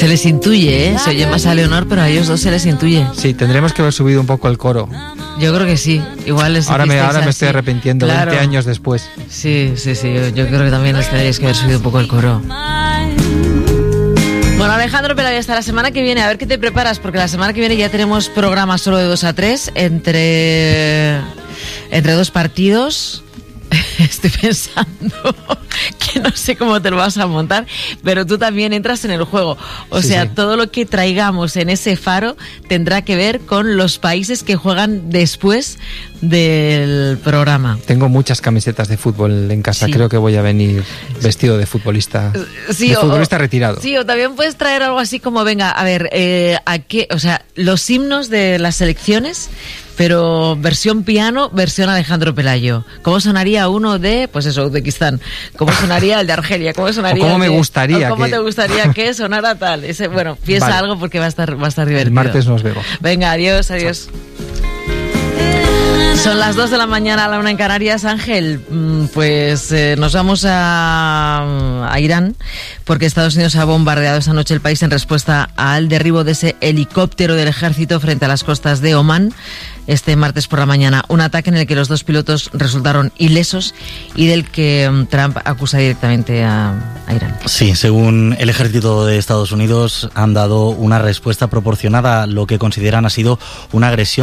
Se les intuye, ¿eh? Se oye más a Leonor, pero a ellos dos se les intuye. Sí, tendremos que haber subido un poco el coro. Yo creo que sí. Igual les ahora me estoy arrepintiendo, claro. 20 años después. Sí. Yo creo que también les tendríais que haber subido un poco el coro. Bueno, Alejandro Pelayo, hasta la semana que viene. A ver qué te preparas, porque la semana que viene ya tenemos programas solo de 2 a 3 entre 2 partidos. Estoy pensando que no sé cómo te lo vas a montar, pero tú también entras en el juego. O sea, todo lo que traigamos en ese faro tendrá que ver con los países que juegan después del programa. Tengo muchas camisetas de fútbol en casa. Creo que voy a venir vestido de futbolista, futbolista retirado. Sí, o también puedes traer algo así como, venga, a ver, los himnos de las selecciones, pero versión piano, versión Alejandro Pelayo. ¿Cómo sonaría uno de, pues eso, Uzbekistán? ¿Cómo sonaría el de Argelia? ¿Cómo sonaría? ¿Cómo me gustaría? ¿Cómo te gustaría que sonara tal? Bueno, piensa algo porque va a estar divertido. El martes nos vemos. Venga, adiós. Chao. Son las 2 de la mañana, a la 1 en Canarias. Ángel, pues nos vamos a Irán, porque Estados Unidos ha bombardeado esta noche el país en respuesta al derribo de ese helicóptero del ejército frente a las costas de Omán este martes por la mañana. Un ataque en el que los 2 pilotos resultaron ilesos y del que Trump acusa directamente a Irán. Sí, según el ejército de Estados Unidos, han dado una respuesta proporcionada a lo que consideran ha sido una agresión